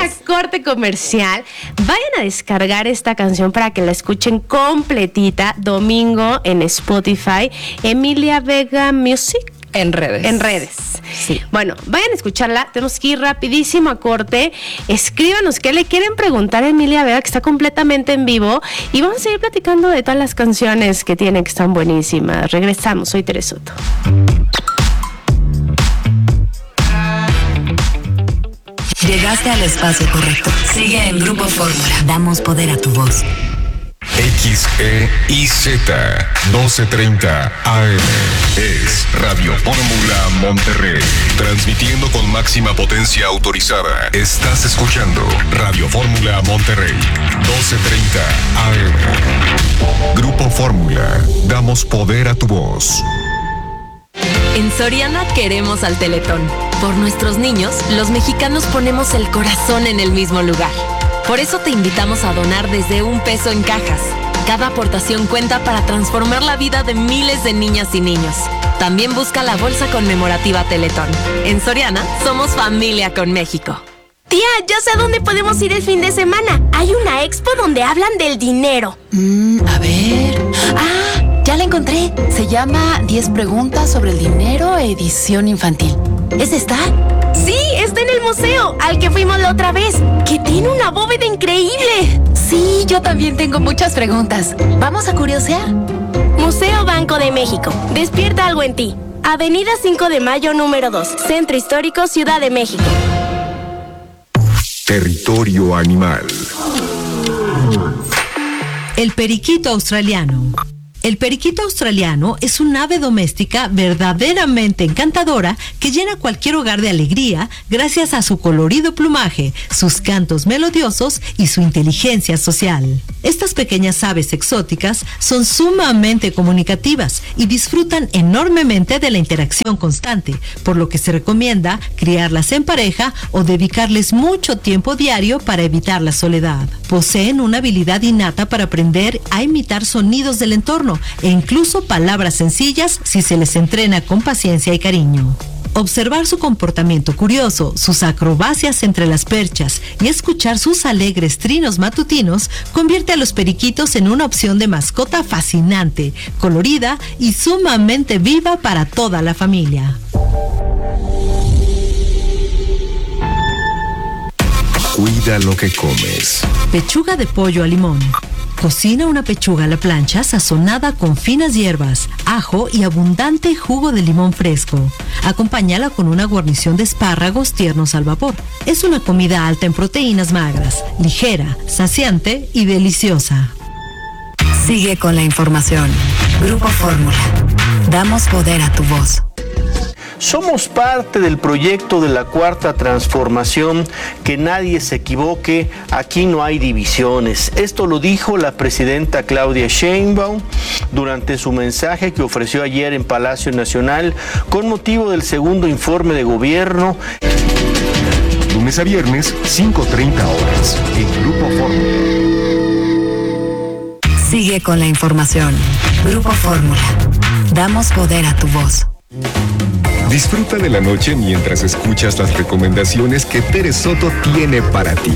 a corte comercial. Vayan a descargar esta canción para que la escuchen completita. Domingo en Spotify. Emilia Vega Music. En redes. Sí. Bueno, vayan a escucharla. Tenemos que ir rapidísimo a corte. Escríbanos qué le quieren preguntar a Emilia Vega, que está completamente en vivo. Y vamos a seguir platicando de todas las canciones que tiene, que están buenísimas. Regresamos. Soy Tere Soto. Llegaste al espacio correcto. Sigue en Grupo Fórmula. Damos poder a tu voz. XEIZ 1230 AM es Radio Fórmula Monterrey, transmitiendo con máxima potencia autorizada. Estás escuchando Radio Fórmula Monterrey 1230 AM. Grupo Fórmula, damos poder a tu voz. En Soriana queremos al Teletón. Por nuestros niños, los mexicanos ponemos el corazón en el mismo lugar. Por eso te invitamos a donar desde $1 en cajas. Cada aportación cuenta para transformar la vida de miles de niñas y niños. También busca la bolsa conmemorativa Teletón. En Soriana, somos familia con México. Tía, ya sé a dónde podemos ir el fin de semana. Hay una expo donde hablan del dinero. A ver... ya la encontré. Se llama 10 preguntas sobre el dinero, edición infantil. ¿Es esta? Sí, está en el museo, al que fuimos la otra vez, que tiene una bóveda increíble. Sí, yo también tengo muchas preguntas. ¿Vamos a curiosear? Museo Banco de México. Despierta algo en ti. Avenida 5 de Mayo, número 2. Centro Histórico, Ciudad de México. Territorio animal. El periquito australiano. El periquito australiano es un ave doméstica verdaderamente encantadora que llena cualquier hogar de alegría gracias a su colorido plumaje, sus cantos melodiosos y su inteligencia social. Estas pequeñas aves exóticas son sumamente comunicativas y disfrutan enormemente de la interacción constante, por lo que se recomienda criarlas en pareja o dedicarles mucho tiempo diario para evitar la soledad. Poseen una habilidad innata para aprender a imitar sonidos del entorno e incluso palabras sencillas si se les entrena con paciencia y cariño. Observar su comportamiento curioso, sus acrobacias entre las perchas y escuchar sus alegres trinos matutinos convierte a los periquitos en una opción de mascota fascinante, colorida y sumamente viva para toda la familia. Cuida lo que comes. Pechuga de pollo a limón. Cocina una pechuga a la plancha sazonada con finas hierbas, ajo y abundante jugo de limón fresco. Acompáñala con una guarnición de espárragos tiernos al vapor. Es una comida alta en proteínas magras, ligera, saciante y deliciosa. Sigue con la información. Grupo Fórmula. Damos poder a tu voz. Somos parte del proyecto de la Cuarta Transformación. Que nadie se equivoque, aquí no hay divisiones. Esto lo dijo la presidenta Claudia Sheinbaum durante su mensaje que ofreció ayer en Palacio Nacional con motivo del segundo informe de gobierno. Lunes a viernes, 5:30 horas, en Grupo Fórmula. Sigue con la información. Grupo Fórmula. Damos poder a tu voz. Disfruta de la noche mientras escuchas las recomendaciones que Tere Soto tiene para ti.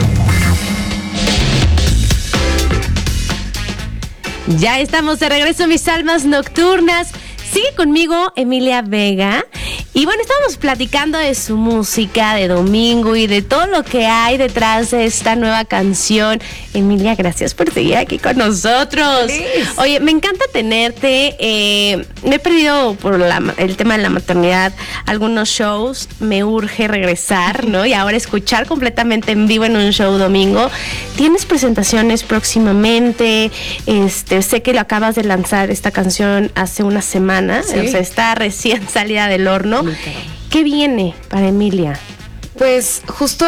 Ya estamos de regreso, mis almas nocturnas. Sigue conmigo Emilia Vega. Y bueno, estábamos platicando de su música, de Domingo y de todo lo que hay detrás de esta nueva canción. Emilia, gracias por seguir aquí con nosotros. ¡Feliz! Oye, me encanta tenerte. Me he perdido por el tema de la maternidad algunos shows. Me urge regresar, ¿no? Y ahora escuchar completamente en vivo en un show Domingo. ¿Tienes presentaciones próximamente? Sé que lo acabas de lanzar esta canción hace una semana. Sí. O sea, está recién salida del horno. ¿Qué viene para Emilia? Pues justo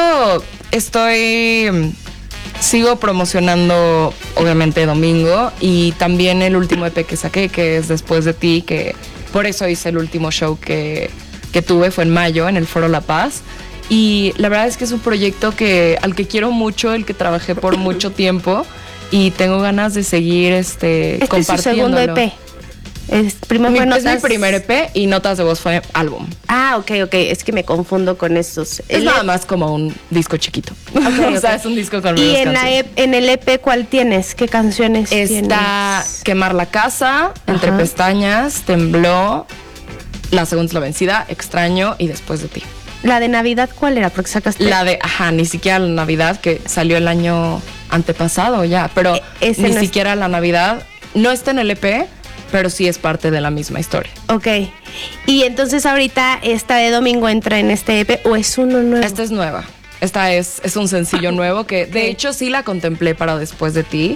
sigo promocionando obviamente Domingo y también el último EP que saqué, que es Después de ti, que por eso hice el último show que tuve, fue en mayo en el Foro La Paz. Y la verdad es que es un proyecto al que quiero mucho, el que trabajé por mucho tiempo y tengo ganas de seguir compartiéndolo. Es su segundo EP. Primero fue Es mi primer EP y Notas de Voz fue álbum. Ah, ok. Es que me confundo con estos. Es nada más como un disco chiquito. O sea, es un disco con ¿Y menos canciones. en el EP cuál tienes? ¿Qué canciones Está tienes? Quemar la Casa, Entre Pestañas, Tembló, La Segunda es la Vencida, Extraño y Después de Ti. ¿La de Navidad cuál era? Porque sacaste... La de, ni siquiera la Navidad, que salió el año antepasado ya, pero ni siquiera la Navidad. No está en el EP, pero sí es parte de la misma historia. Ok. Y entonces ahorita esta de Domingo entra en este EP, ¿o es uno nuevo? Esta es nueva. Esta es un sencillo nuevo que de hecho sí la contemplé para Después de Ti.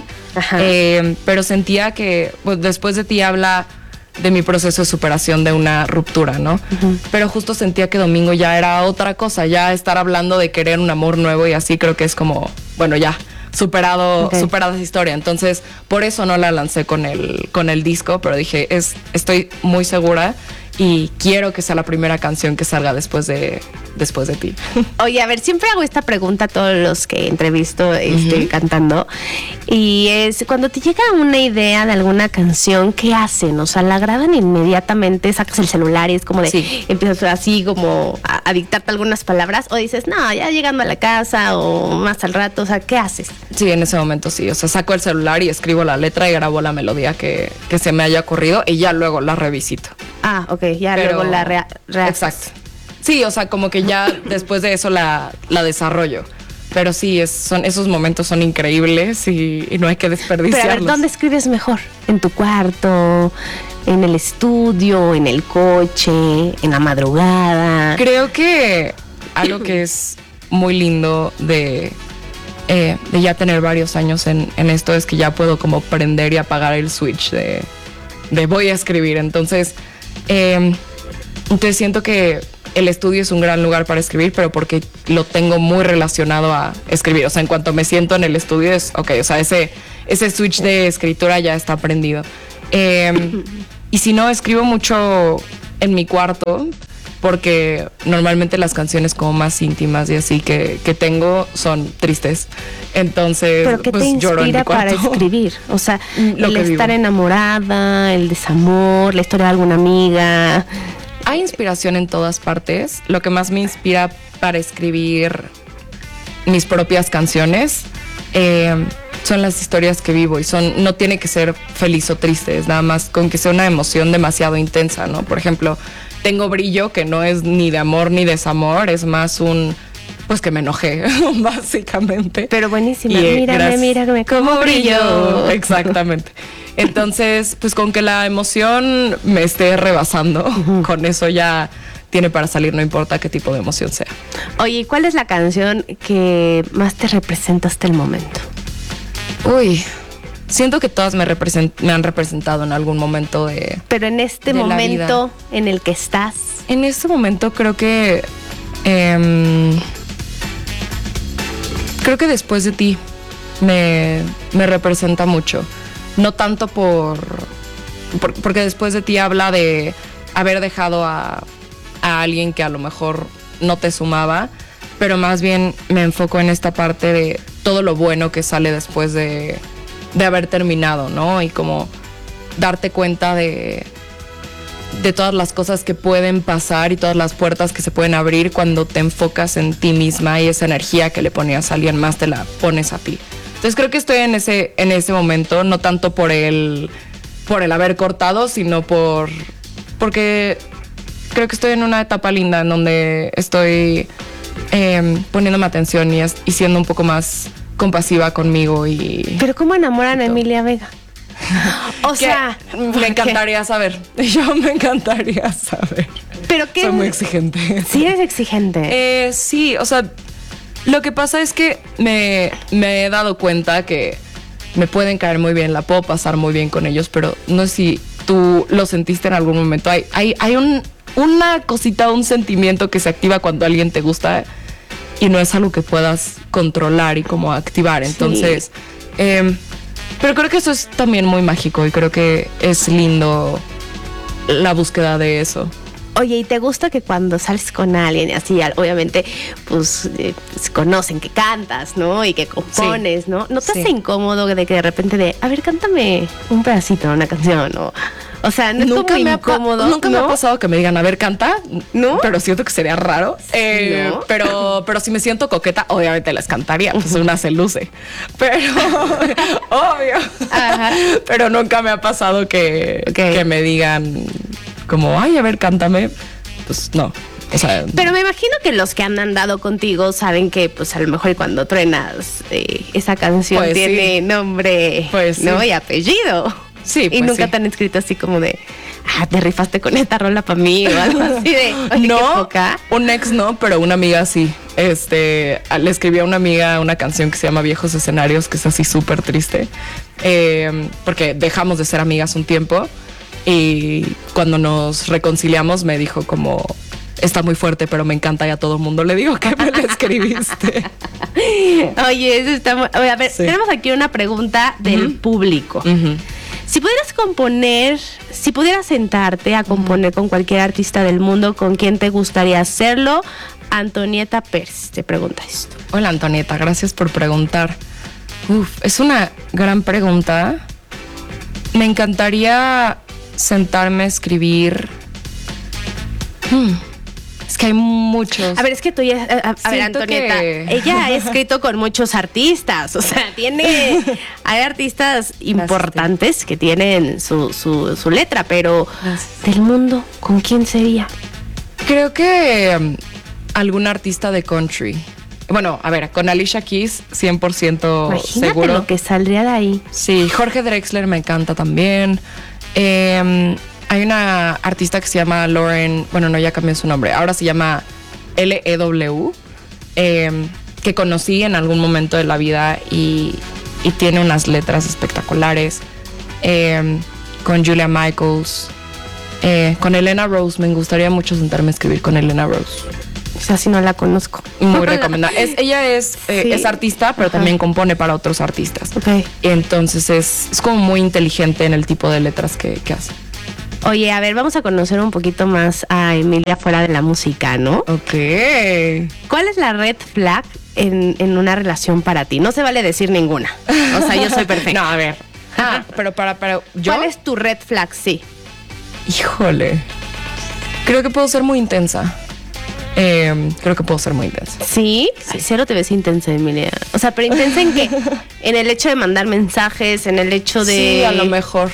Pero sentía que Después de Ti habla de mi proceso de superación de una ruptura, ¿no? Pero justo sentía que Domingo ya era otra cosa, ya estar hablando de querer un amor nuevo y así creo que es como, bueno, ya superada esa historia. Entonces, por eso no la lancé con el disco, pero dije, estoy muy segura y quiero que sea la primera canción que salga después de Ti. Oye, a ver, siempre hago esta pregunta a todos los que entrevisto cantando, y es, cuando te llega una idea de alguna canción, ¿qué hacen? O sea, ¿la graban inmediatamente? ¿Sacas el celular y es como de, empiezas así como a dictarte algunas palabras? ¿O dices, no, ya llegando a la casa o más al rato? O sea, ¿qué haces? Sí, en ese momento sí. O sea, saco el celular y escribo la letra y grabo la melodía que se me haya ocurrido y ya luego la revisito. Ah, ok, ya luego la rehaces. Exacto. Sí, o sea, como que ya después de eso la desarrollo. Pero sí, esos momentos son increíbles y no hay que desperdiciarlos. Pero a ver, ¿dónde escribes mejor? ¿En tu cuarto? ¿En el estudio? ¿En el coche? ¿En la madrugada? Creo que algo que es muy lindo de ya tener varios años en esto es que ya puedo como prender y apagar el switch de voy a escribir. Entonces siento que el estudio es un gran lugar para escribir, pero porque lo tengo muy relacionado a escribir. O sea, en cuanto me siento en el estudio es, ok, o sea, ese switch de escritura ya está prendido. Y si no, escribo mucho en mi cuarto, porque normalmente las canciones como más íntimas y así que tengo son tristes. Entonces, ¿pero qué pues, te lloro en mi inspira para cuarto. escribir? O sea, Lo el que estar vivo. enamorada, el desamor, la historia de alguna amiga. Hay inspiración en todas partes. Lo que más me inspira para escribir mis propias canciones son las historias que vivo y no tiene que ser feliz o triste, es nada más con que sea una emoción demasiado intensa, ¿no? Por ejemplo, tengo Brillo, que no es ni de amor ni desamor, es más pues que me enojé, básicamente. Pero buenísima. Y, mírame, cómo brillo. Exactamente. Entonces, pues con que la emoción me esté rebasando, con eso ya tiene para salir, no importa qué tipo de emoción sea. Oye, ¿cuál es la canción que más te representa hasta el momento? Uy, siento que todas me han representado en algún momento de... Pero en este de la momento vida. en el que estás. En este momento creo que... creo que Después de Ti me representa mucho. No tanto porque Después de Ti habla de haber dejado a alguien que a lo mejor no te sumaba, pero más bien me enfoco en esta parte de todo lo bueno que sale después de haber terminado, ¿no? Y como darte cuenta de todas las cosas que pueden pasar y todas las puertas que se pueden abrir cuando te enfocas en ti misma y esa energía que le ponías a alguien más te la pones a ti. Entonces creo que estoy en ese momento, no tanto por el haber cortado, sino porque creo que estoy en una etapa linda en donde estoy poniéndome atención y siendo un poco más compasiva conmigo. Pero ¿cómo enamoran a Emilia Vega? O sea, me encantaría saber. Yo me encantaría saber. Pero qué. Soy muy exigente. Sí, eres exigente. Sí, o sea, lo que pasa es que me he dado cuenta que me pueden caer muy bien, la puedo pasar muy bien con ellos, pero no sé si tú lo sentiste en algún momento. Hay una cosita, un sentimiento que se activa cuando alguien te gusta y no es algo que puedas controlar y como activar. Entonces, pero creo que eso es también muy mágico y creo que es lindo la búsqueda de eso. Oye, ¿y te gusta que cuando sales con alguien así, obviamente, pues se conocen que cantas, ¿no? Y que compones, ¿no? ¿No te hace incómodo de que de repente a ver, cántame un pedacito de una canción O sea, no es como incómodo. Nunca me ha pasado que me digan, a ver, canta. ¿No? Pero siento que sería raro. ¿No? Pero si me siento coqueta, obviamente les cantaría. Pues una se luce. Pero, obvio. Ajá. Pero nunca me ha pasado que me digan como, ay, a ver, cántame. Pues no. O sea, pero me imagino que los que han andado contigo saben que pues a lo mejor cuando truenas esa canción pues tiene sí. nombre, pues ¿no? sí. Y apellido. Sí, y pues nunca sí. te han escrito así como de, te rifaste con esta rola para mí o algo así de, oye, no, qué poca. un ex no, pero una amiga sí. Le escribí a una amiga una canción que se llama Viejos Escenarios, que es así súper triste, porque dejamos de ser amigas un tiempo y cuando nos reconciliamos me dijo como, está muy fuerte, pero me encanta y a todo el mundo le digo que me la escribiste. Oye, eso está oye, a ver, Sí. tenemos aquí una pregunta del público. Uh-huh. Si pudieras sentarte a componer con cualquier artista del mundo, ¿con quién te gustaría hacerlo? Antonieta Pérez te pregunta esto. Hola Antonieta, gracias por preguntar. Es una gran pregunta. Me encantaría sentarme a escribir. Es que hay muchos. A ver, es que tú ya... A ver, Siento Antonieta, que- ella ha escrito con muchos artistas, o sea, hay artistas importantes que tienen su letra, pero del mundo, ¿con quién sería? Creo que algún artista de country. Bueno, a ver, con Alicia Keys 100% Imagínate seguro. lo que saldría de ahí. Sí, Jorge Drexler me encanta también. Hay una artista que se llama Lauren, bueno, no, ya cambió su nombre, ahora se llama L.E.W., que conocí en algún momento de la vida y tiene unas letras espectaculares. Con Julia Michaels, con Elena Rose, me gustaría mucho sentarme a escribir con Elena Rose. O sea, si no la conozco. Muy recomendada. Ella es artista, pero Ajá. también compone para otros artistas. Ok. Entonces es como muy inteligente en el tipo de letras que hace. Oye, a ver, vamos a conocer un poquito más a Emilia fuera de la música, ¿no? Ok. ¿Cuál es la red flag en una relación para ti? No se vale decir ninguna. O sea, yo soy perfecta. No, a ver. Pero para yo. ¿Cuál es tu red flag? Sí. Híjole. Creo que puedo ser muy intensa. ¿Sí? Ay, cero te ves intensa, Emilia. O sea, pero intensa en qué? En el hecho de mandar mensajes, en el hecho de... Sí, a lo mejor.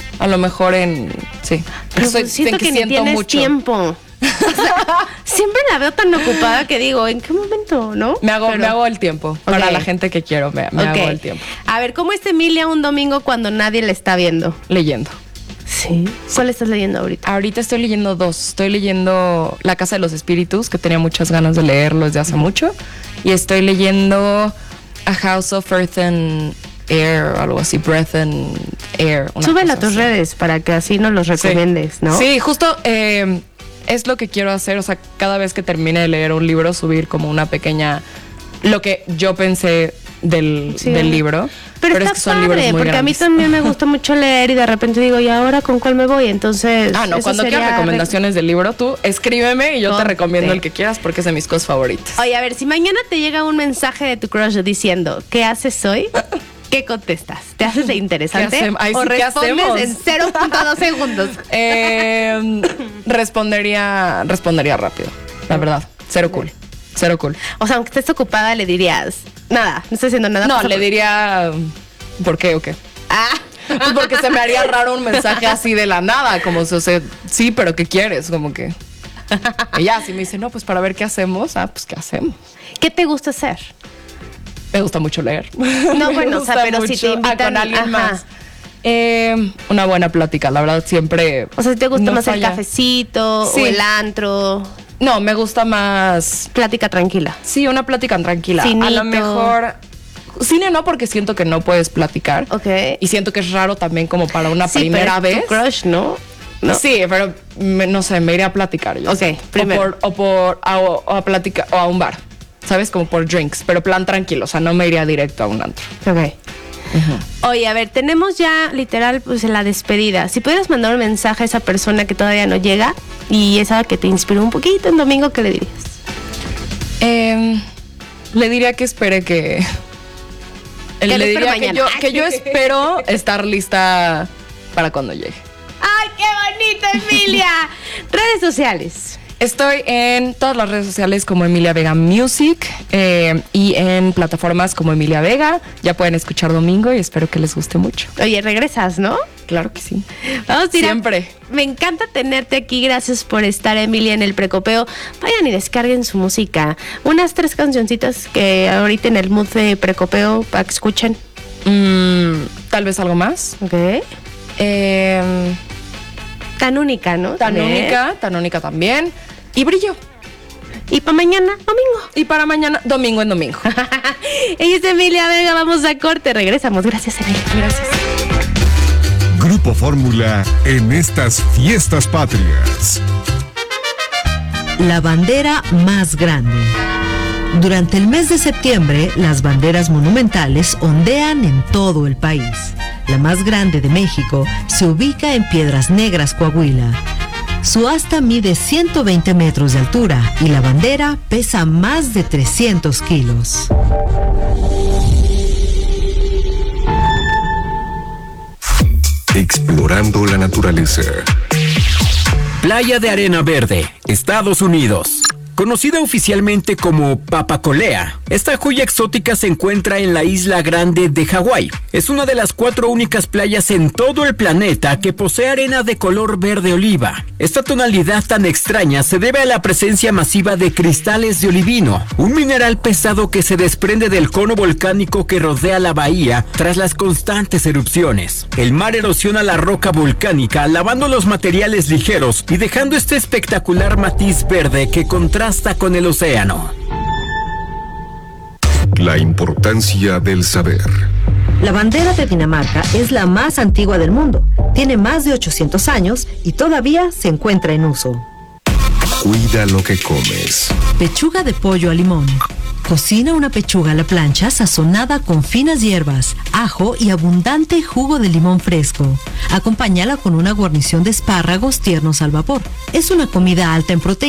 Sí. Pero siento que ni tienes tiempo. O sea, siempre la veo tan ocupada que digo, ¿en qué momento, no? Me hago el tiempo. Para la gente que quiero, me hago el tiempo. A ver, ¿cómo está Emilia un domingo cuando nadie la está viendo? Leyendo. Sí. ¿Cuál estás leyendo ahorita? Ahorita estoy leyendo 2. Estoy leyendo La Casa de los Espíritus, que tenía muchas ganas de leerlo desde hace mucho. Y estoy leyendo A House of Earth and Air, o algo así, Breath and Air. Súbelo a tus redes para que así nos los recomiendes, ¿no? Sí, justo es lo que quiero hacer. O sea, cada vez que termine de leer un libro, subir como una pequeña... Lo que yo pensé del libro. Pero es está que son padre, libros muy porque grandes. a mí también me gusta mucho leer y de repente digo, ¿y ahora con cuál me voy? Entonces... No, eso cuando sería quieras recomendaciones del libro, tú escríbeme y yo te Conte. recomiendo el que quieras porque es de mis cosas favoritas. Oye, a ver, si mañana te llega un mensaje de tu crush diciendo, ¿qué haces hoy? ¿Qué contestas? ¿Te haces de interesante? ¿Qué hacemos? Ay, ¿O sí, ¿qué respondes hacemos? en 0.2 segundos? Respondería rápido, la verdad. Cero cool. O sea, aunque estés ocupada, le dirías, nada, no estoy haciendo nada. No, pasa le por- diría, ¿por qué o qué? Pues porque se me haría raro un mensaje así de la nada, como si, o sea, sí, pero ¿qué quieres? Como que... Y ya, si me dice, no, pues para ver qué hacemos, pues ¿qué hacemos? ¿Qué te gusta hacer? Me gusta mucho leer. No, Me bueno, o sea, gusta pero si te mucho. invitan... con alguien ajá. más. Una buena plática, la verdad, siempre... O sea, si te gusta no más el falla. cafecito Sí. o el antro, No, me gusta más... plática tranquila. Sí, una plática tranquila. Cinito. A lo mejor... Cine no, porque siento que no puedes platicar. Ok. Y siento que es raro también como para una Sí, primera pero vez. tu crush, ¿no? No. Sí, pero no sé, me iré a platicar yo. Ok, primero. O a platicar, o a un bar, ¿sabes? Como por drinks, pero plan tranquilo, o sea, no me iría directo a un antro. Ok. Oye, a ver, tenemos ya literal pues la despedida. Si pudieras mandar un mensaje a esa persona que todavía no llega y esa que te inspiró un poquito en domingo, ¿qué le dirías? Le diría que espere que... Que le lo espero diría mañana. que yo espero estar lista para cuando llegue. ¡Ay, qué bonito, Emilia! Redes sociales. Estoy en todas las redes sociales como Emilia Vega Music y en plataformas como Emilia Vega. Ya pueden escuchar Domingo y espero que les guste mucho. Oye, regresas, ¿no? Claro que sí. Vamos, tira. Siempre. Me encanta tenerte aquí. Gracias por estar, Emilia, en el Precopeo. Vayan y descarguen su música. Unas 3 cancioncitas que ahorita en el mood de Precopeo para que escuchen. Tal vez algo más. Ok. Tan única, ¿no? Tan única también. Y Brillo. Y para mañana, domingo. Y para mañana, domingo en domingo. Ella es Emilia Vega, vamos a corte, regresamos. Gracias, Emilia. Gracias. Grupo Fórmula en estas fiestas patrias. La bandera más grande. Durante el mes de septiembre, las banderas monumentales ondean en todo el país. La más grande de México se ubica en Piedras Negras, Coahuila. Su asta mide 120 metros de altura y la bandera pesa más de 300 kilos. Explorando la naturaleza. Playa de Arena Verde, Estados Unidos. Conocida oficialmente como Papacolea, esta joya exótica se encuentra en la isla Grande de Hawái. Es una de las 4 únicas playas en todo el planeta que posee arena de color verde oliva. Esta tonalidad tan extraña se debe a la presencia masiva de cristales de olivino, un mineral pesado que se desprende del cono volcánico que rodea la bahía tras las constantes erupciones. El mar erosiona la roca volcánica, lavando los materiales ligeros y dejando este espectacular matiz verde que contrasta con el océano. La importancia del saber. La bandera de Dinamarca es la más antigua del mundo. Tiene más de 800 años y todavía se encuentra en uso. Cuida lo que comes. Pechuga de pollo a limón. Cocina una pechuga a la plancha sazonada con finas hierbas, ajo y abundante jugo de limón fresco. Acompáñala con una guarnición de espárragos tiernos al vapor. Es una comida alta en proteínas